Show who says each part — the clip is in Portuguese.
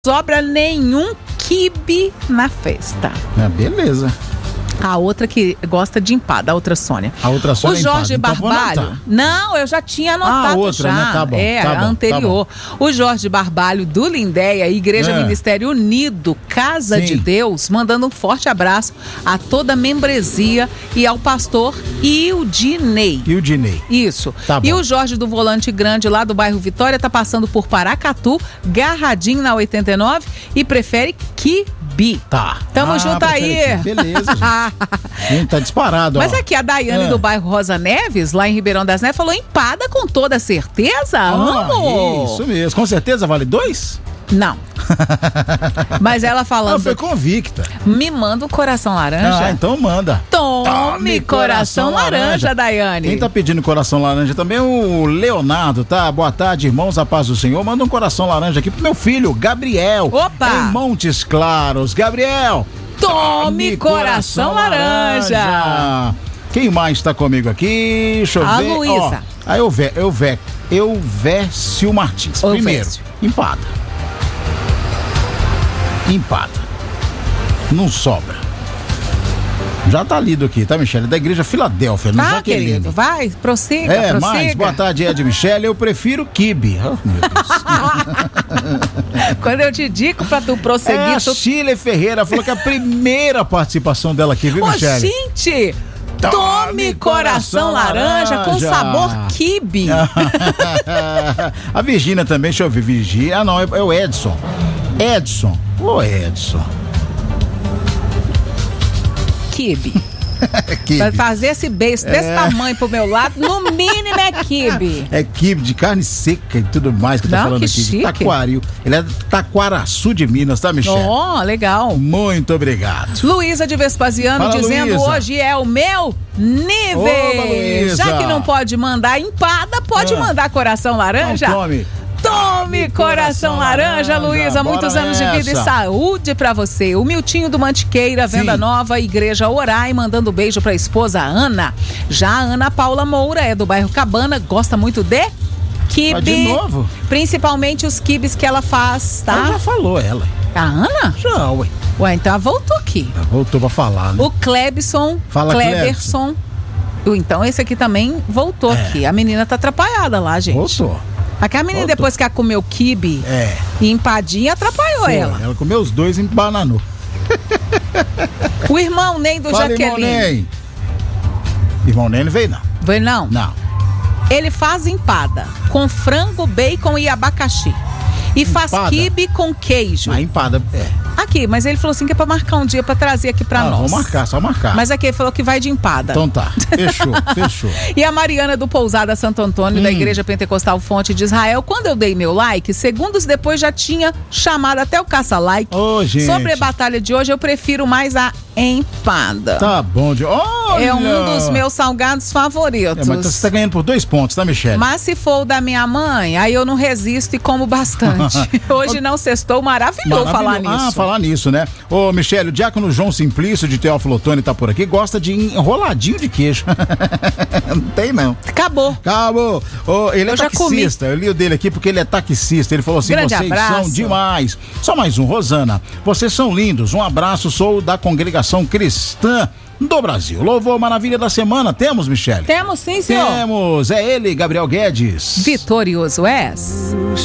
Speaker 1: sobra nenhum quibe na festa.
Speaker 2: Beleza.
Speaker 1: A outra que gosta de empada, a outra Sônia.
Speaker 2: A outra Sônia.
Speaker 1: O Jorge Barbalho.
Speaker 2: Então,
Speaker 1: não, eu já tinha anotado.
Speaker 2: A outra,
Speaker 1: já.
Speaker 2: Né? Tá bom.
Speaker 1: A anterior.
Speaker 2: Tá
Speaker 1: o Jorge Barbalho do Lindéia, Igreja Ministério Unido, Casa de Deus, mandando um forte abraço a toda a membresia e ao pastor Ildinei. Isso.
Speaker 2: Tá bom.
Speaker 1: E o Jorge do Volante Grande, lá do bairro Vitória, tá passando por Paracatu, garradinho na 89 e prefere quibe.
Speaker 2: Tá.
Speaker 1: Tamo junto aí.
Speaker 2: Beleza, gente. Tá disparado,
Speaker 1: Mas aqui a Daiane do bairro Rosa Neves, lá em Ribeirão das Neves, falou empada com toda certeza. Amo!
Speaker 2: Isso mesmo. Com certeza vale 2?
Speaker 1: Não. Mas ela falando...
Speaker 2: Ela foi convicta.
Speaker 1: Me manda um coração laranja.
Speaker 2: Então manda.
Speaker 1: Tome coração laranja, Daiane.
Speaker 2: Quem tá pedindo coração laranja também é o Leonardo, tá? Boa tarde, irmãos, a paz do Senhor. Manda um coração laranja aqui pro meu filho, Gabriel.
Speaker 1: Opa!
Speaker 2: Em Montes Claros. Gabriel,
Speaker 1: tome coração laranja.
Speaker 2: Quem mais tá comigo aqui? Deixa eu ver.
Speaker 1: A Luísa.
Speaker 2: Elvécio Martins. Primeiro, empada. Não sobra. Já tá lido aqui, tá, Michele? Da Igreja Filadélfia, no Jaqueline.
Speaker 1: Querido, vai, prossiga.
Speaker 2: Mas, boa tarde, Ed Michele, eu prefiro quibe. Oh, meu Deus.
Speaker 1: Quando eu te digo pra tu prosseguir...
Speaker 2: A Chile Ferreira falou que é a primeira participação dela aqui, viu, Michele?
Speaker 1: Gente... Tome coração laranja com sabor quibe.
Speaker 2: A Virgínia também, deixa eu ver, Virgínia. Ah, não, é o Edson. Edson.
Speaker 1: Quibe. Vai fazer esse beijo desse tamanho pro meu lado, no mínimo é quibe.
Speaker 2: É quibe de carne seca e tudo mais que eu tô falando aqui.
Speaker 1: Chique.
Speaker 2: De Taquaril. Ele é Taquaraçu de Minas, tá, Michele?
Speaker 1: Legal.
Speaker 2: Muito obrigado.
Speaker 1: Luísa de Vespasiano dizendo:
Speaker 2: Luísa.
Speaker 1: Hoje é o meu nível.
Speaker 2: Luísa.
Speaker 1: Já que não pode mandar empada, pode mandar coração laranja?
Speaker 2: Então,
Speaker 1: Tome coração laranja, Luísa. Muitos anos de vida e saúde pra você. O Miltinho do Mantiqueira, Venda Nova, Igreja Orai, mandando beijo pra esposa Ana. Já a Ana Paula Moura é do bairro Cabana, gosta muito de quibe.
Speaker 2: De novo?
Speaker 1: Principalmente os quibes que ela faz, tá?
Speaker 2: Ela já falou, ela.
Speaker 1: A Ana?
Speaker 2: Já, ué.
Speaker 1: Ué, então ela voltou aqui.
Speaker 2: Ela voltou pra falar, né?
Speaker 1: O Clebson.
Speaker 2: Fala,
Speaker 1: Cleberson. Então esse aqui também voltou aqui. A menina tá atrapalhada lá, gente.
Speaker 2: Voltou.
Speaker 1: Aqui a menina, depois que ela comeu quibe e empadinha, atrapalhou ela.
Speaker 2: Ela comeu os dois e embananou.
Speaker 1: O irmão Ney do Jaqueline.
Speaker 2: Irmão Ney não veio, não.
Speaker 1: Veio não?
Speaker 2: Não.
Speaker 1: Ele faz empada com frango, bacon e abacaxi. E faz quibe com queijo.
Speaker 2: A empada,
Speaker 1: Aqui, mas ele falou assim que é pra marcar um dia pra trazer aqui pra nós.
Speaker 2: Vamos marcar, só marcar.
Speaker 1: Mas aqui ele falou que vai de empada.
Speaker 2: Então tá, fechou.
Speaker 1: E a Mariana do Pousada Santo Antônio, da Igreja Pentecostal Fonte de Israel, quando eu dei meu like, segundos depois já tinha chamado até o caça-like.
Speaker 2: Gente.
Speaker 1: Sobre a batalha de hoje, eu prefiro mais a empada.
Speaker 2: Tá bom, olha.
Speaker 1: É um dos meus salgados favoritos.
Speaker 2: Mas você tá ganhando por 2 pontos, tá, Michele?
Speaker 1: Mas se for o da minha mãe, aí eu não resisto e como bastante. Hoje não sextou, maravilhoso falar nisso.
Speaker 2: Falar nisso, né? Ô, Michele, o diácono João Simplício de Teófilo Otoni tá por aqui, gosta de enroladinho de queijo. Não tem, não.
Speaker 1: Acabou.
Speaker 2: Ele é taxista. Eu li o dele aqui porque ele é taxista. Ele falou assim:
Speaker 1: Grande
Speaker 2: vocês
Speaker 1: abraço.
Speaker 2: são demais. Só mais um, Rosana. Vocês são lindos. Um abraço, sou da Congregação Cristã do Brasil. Louvor, maravilha da semana. Temos, Michele?
Speaker 1: Temos sim, senhor.
Speaker 2: Temos. É ele, Gabriel Guedes.
Speaker 1: Vitorioso és.